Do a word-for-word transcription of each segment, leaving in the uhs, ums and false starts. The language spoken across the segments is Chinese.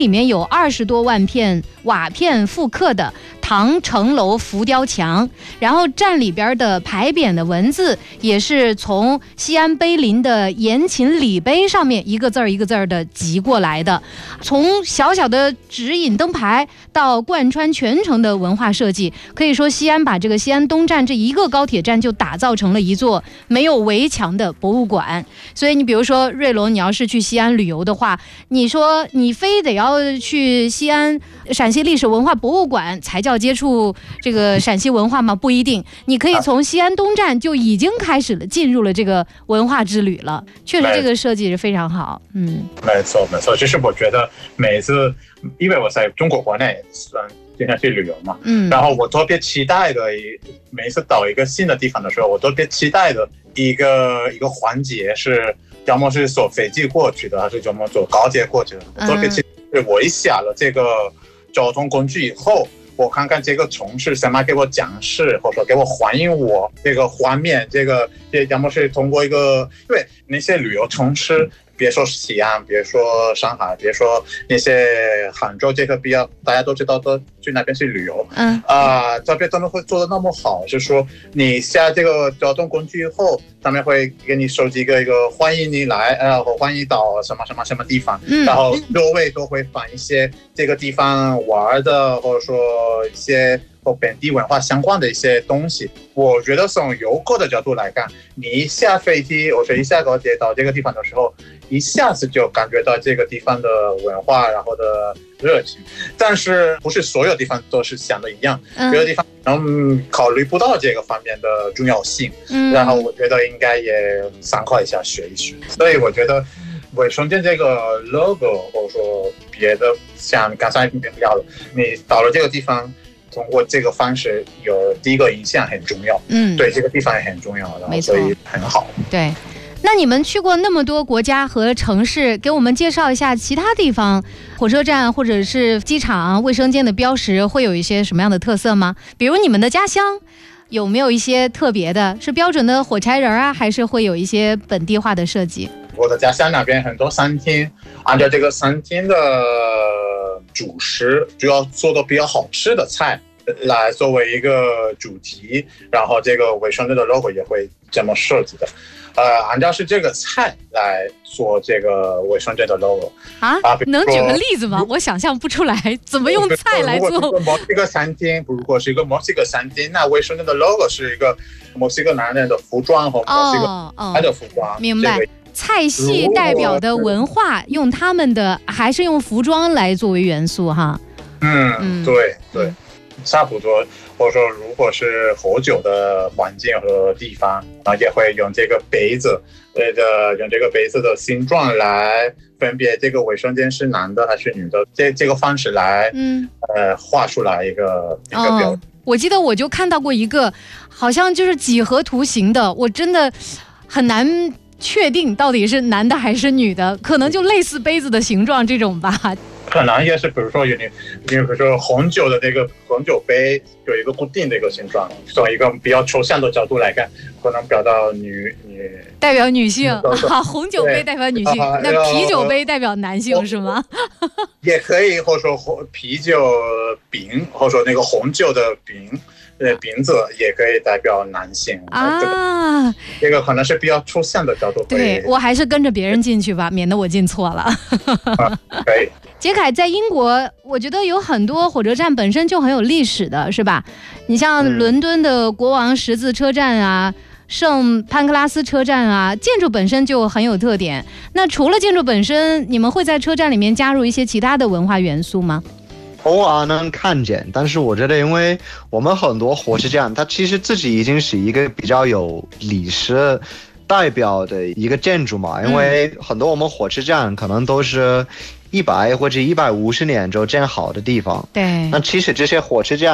里面有二十多万片瓦片复刻的唐城楼浮雕墙，然后站里边的牌匾的文字也是从西安碑林的严秦礼碑上面一个字儿一个字儿的集过来的。从小小的指引灯牌到贯穿全城的文化设计，可以说西安把这个西安东站这一个高铁站就打造成了一座没有围墙的博物馆。所以你比如说瑞龙，你要是去西安旅游的话，你说你非得要去西安陕西历史文化博物馆才叫接触这个陕西文化吗？不一定，你可以从西安东站就已经开始了进入了这个文化之旅了。确实这个设计是非常好。嗯， 没错没错，其实我觉得每次因为我在中国国内经常去旅游嘛，嗯，然后我特别期待的每一次到一个新的地方的时候，我特别期待的一个一个环节是要么是坐飞机过去的，还是要么坐高铁过去的。我特别期待我一下了这个交通工具以后，我看看这个城市怎么给我讲示，或者说给我还原我这个画面，这个要么是通过一个，因为那些旅游城市，别说西安，别说上海，别说那些杭州，这个比较大家都知道都去那边去旅游，嗯啊，这边他们会做的那么好，就是说你下这个交通工具以后，他们会给你收集一个一个欢迎你来，呃，或欢迎到什么什么什么地方，嗯、然后周围都会放一些这个地方玩的，或者说一些和本地文化相关的一些东西。我觉得从游客的角度来看，你一下飞机或者一下高铁到这个地方的时候，一下子就感觉到这个地方的文化，然后的热情。但是不是所有地方都是想的一样，有的地方可能考虑不到这个方面的重要性，嗯、然后我觉得应该也参考一下学一学。所以我觉得卫生间这个 logo 或者说别的，像刚才聊的，你到了这个地方，通过这个方式有第一个印象很重要，嗯，对这个地方也很重要，然后所以很好。 对，那你们去过那么多国家和城市，给我们介绍一下其他地方火车站或者是机场卫生间的标识会有一些什么样的特色吗？比如你们的家乡有没有一些特别的，是标准的火柴人啊，还是会有一些本地化的设计？ 我的家乡那边很多餐厅，按照这个餐厅的主食，主要做的比较好吃的菜来作为一个主题，然后这个卫生间的 logo 也会这么设计的。呃，按照是这个菜来做这个卫生间的 logo 啊，啊能举个例子吗？我想象不出来，怎么用菜来做？ 如果是墨西哥餐厅，如果是一个墨西哥餐厅，那卫生间的 logo 是一个墨西哥男人的服装和墨西哥男的服装，哦哦、 明白。这个菜系代表的文化，用他们的还是用服装来作为元素哈？ 嗯，嗯对对，嗯、差不多。或者说，如果是喝酒的环境和地方，然后也会用这个杯子，这个用这个杯子的形状来分别这个卫生间是男的还是女的，这这个方式来，嗯，呃，画出来一个一个标准。哦， 我记得我就看到过一个，好像就是几何图形的，我真的很难确定到底是男的还是女的，可能就类似杯子的形状这种吧。 可能也是，比如说有你，比如说红酒的那个红酒杯有一个固定的一个形状，从一个比较抽象的角度来看，可能表到女女代表女性，啊，红酒杯代表女性，那啤酒杯代表男性是吗？ 也可以，或者说啤酒瓶，或者说那个红酒的瓶。呃，瓶子也可以代表男性啊，这个可能是比较抽象的角度。 对，我还是跟着别人进去吧，免得我进错了。 啊、可以。 杰凯在英国，我觉得有很多火车站本身就很有历史的，是吧？你像伦敦的国王十字车站啊，圣潘克拉斯车站啊，建筑本身就很有特点。那除了建筑本身，你们会在车站里面加入一些其他的文化元素吗？ 偶尔能看见，但是我觉得因为我们很多火车站它其实自己已经是一个比较有历史代表的一个建筑嘛，因为很多我们火车站可能都是一百或者一百五十年就建好的地方，对，那其实这些火车站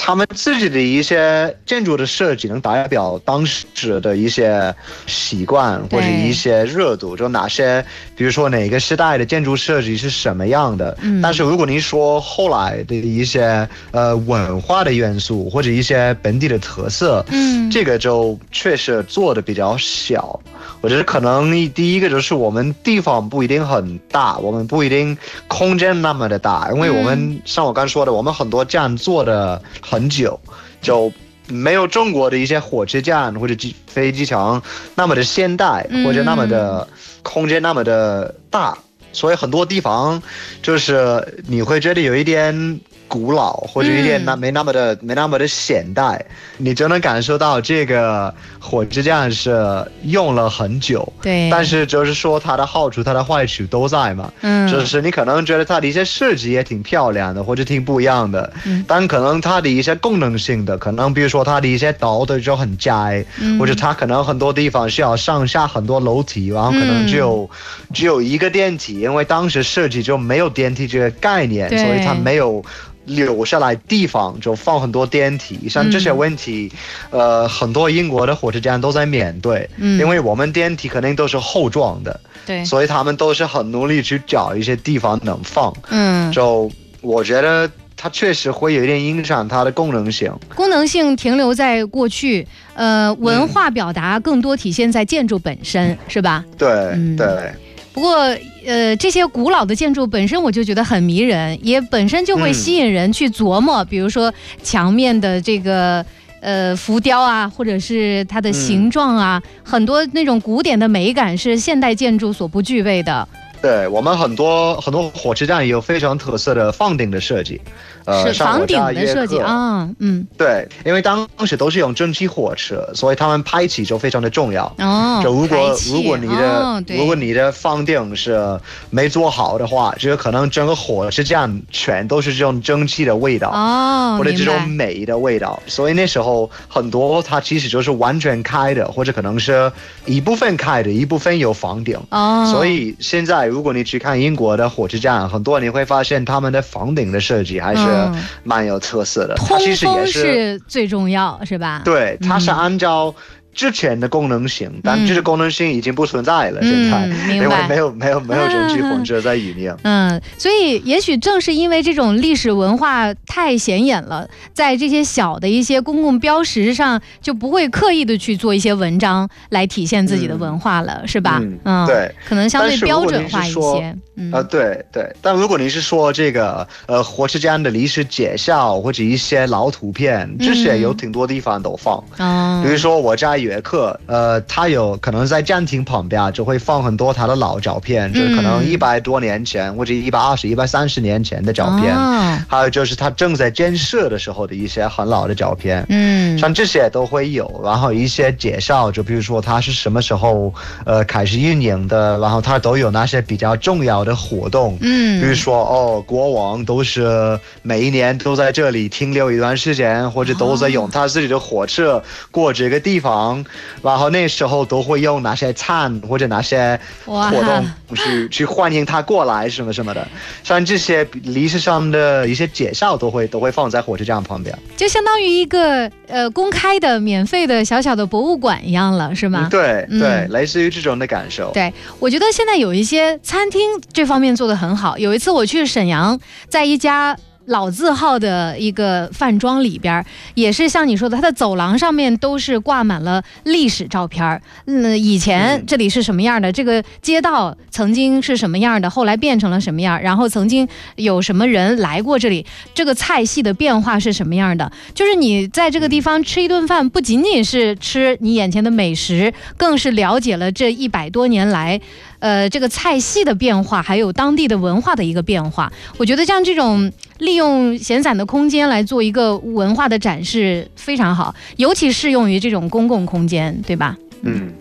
他们自己的一些建筑的设计能代表当时的一些习惯或者一些热度，就哪些比如说哪个时代的建筑设计是什么样的。嗯、但是如果您说后来的一些呃文化的元素或者一些本地的特色，嗯，这个就确实做的比较小。我觉得可能第一个就是我们地方不一定很大，我们不一定空间那么的大，因为我们像我刚说的，我们很多站做的很久，就没有中国的一些火车站或者飞机场那么的现代，或者那么的空间那么的大，所以很多地方就是你会觉得有一点古老，或者有点那没那么的、嗯、没那么的现代，你就能感受到这个火车站是用了很久。 对， 但是就是说它的好处、它的坏处都在嘛。嗯，就是你可能觉得它的一些设计也挺漂亮的，或者挺不一样的。嗯，但可能它的一些功能性的，可能比如说它的一些道的就很窄，嗯、或者它可能很多地方需要上下很多楼梯，然后可能只有、嗯、只有一个电梯，因为当时设计就没有电梯这个概念，所以它没有留下来地方就放很多电梯，像这些问题、嗯、呃，很多英国的火车站都在面对、嗯、因为我们电梯肯定都是厚装的， 对， 所以他们都是很努力去找一些地方能放，嗯，就我觉得它确实会有一点影响它的功能性， 功能性停留在过去，呃，文化表达更多体现在建筑本身、嗯、是吧？ 对、嗯、对。 不过，呃，这些古老的建筑本身我就觉得很迷人，也本身就会吸引人去琢磨，嗯、比如说墙面的这个呃浮雕啊，或者是它的形状啊、嗯，很多那种古典的美感是现代建筑所不具备的。 对，我们很多很多火车站也有非常特色的房顶的设计， 呃，是房顶的设计啊，嗯， 对，因为当时都是用蒸汽火车，所以他们排气就非常的重要。 哦， 就如果如果你的、哦、如果你的房顶是没做好的话，就可能整个火车站全都是这种蒸汽的味道， 哦， 或者这种煤的味道。所以那时候很多它其实就是完全开的，或者可能是一部分开的，一部分有房顶。哦，所以现在。如果你去看英国的火车站，很多你会发现他们的房顶的设计还是蛮有特色的。 嗯、它其实也是通风是最重要，是吧？ 对，它是按照之前的功能性，嗯、但这个功能性已经不存在了。嗯、现在，因为没有没有没有蒸汽混车在里面。 嗯，所以也许正是因为这种历史文化太显眼了，在这些小的一些公共标识上，就不会刻意的去做一些文章来体现自己的文化了，嗯、是吧？ 嗯，嗯对， 可能相对标准化一些。 嗯、呃，对对。但如果你是说这个呃火车站的历史介绍或者一些老图片，这些有挺多地方都放。嗯，比如说我在约克，呃，他有可能在站亭旁边就会放很多他的老照片，嗯、就是可能一百多年前或者一百二十、一百三十年前的照片，哦、还有就是他正在建设的时候的一些很老的照片，嗯，像这些都会有，然后一些介绍，就比如说他是什么时候呃开始运营的，然后他都有那些比较重要的活动，嗯，比如说哦，国王都是每一年都在这里停留一段时间，或者都在用他自己的火车过这个地方。然后那时候都会用哪些餐或者哪些活动去去欢迎他过来什么什么的，像这些历史上的一些介绍都会都会放在火车站旁边， 就相当于一个呃公开的免费的小小的博物馆一样了，是吗？ 嗯、对对、嗯，类似于这种的感受。 对，我觉得现在有一些餐厅这方面做得很好。有一次我去沈阳，在一家老字号的一个饭庄里边，也是像你说的，它的走廊上面都是挂满了历史照片。嗯，以前这里是什么样的，这个街道曾经是什么样的，后来变成了什么样，然后曾经有什么人来过这里，这个菜系的变化是什么样的。就是你在这个地方吃一顿饭，不仅仅是吃你眼前的美食，更是了解了这一百多年来呃，这个菜系的变化，还有当地的文化的一个变化。我觉得像这种利用闲散的空间来做一个文化的展示非常好，尤其适用于这种公共空间，对吧？ 嗯。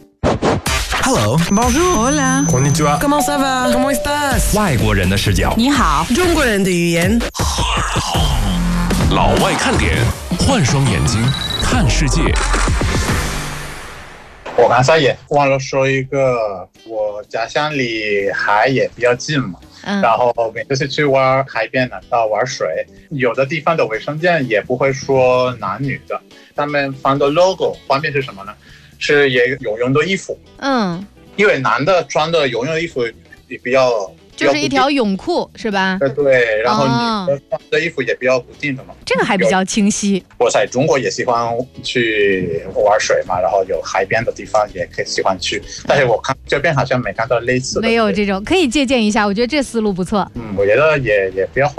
Hello, Bonjour, Hola, Konnichiwa, Comment ça va? Comment estás? 外国人的视角， 你好，中国人的语言。 老外看点，换双眼睛看世界。 我刚才也忘了说一个，我家乡离海也比较近嘛， 嗯， 然后每次去玩海边呢，到玩水，有的地方的卫生间也不会说男女的，他们放的 logo 画面是什么呢？是也游泳的衣服。 嗯， 因为男的穿的游泳的衣服也比较。 就是一条泳裤是吧？ 对对，然后女的穿的衣服也比较固定的嘛， 这个还比较清晰。 我在中国也喜欢去玩水嘛，然后有海边的地方也可以喜欢去，但是我看这边好像没看到类似的。 没有这种，可以借鉴一下，我觉得这思路不错。 嗯，我觉得也也比较划